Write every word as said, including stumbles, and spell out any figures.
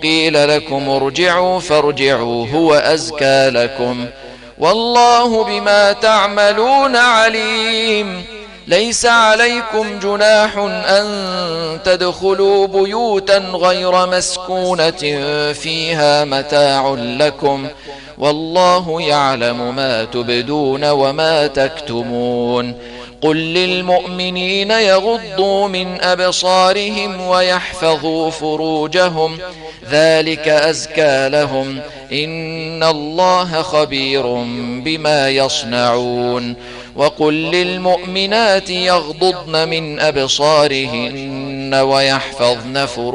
قيل لكم ارجعوا فارجعوا هو أزكى لكم والله بما تعملون عليم. ليس عليكم جناح أن تدخلوا بيوتا غير مسكونة فيها متاع لكم والله يعلم ما تبدون وما تكتمون. قل للمؤمنين يغضوا من أبصارهم ويحفظوا فروجهم ذلك أزكى لهم إن الله خبير بما يصنعون. وقل للمؤمنات يغضضن من أبصارهن ويحفظن فروجهن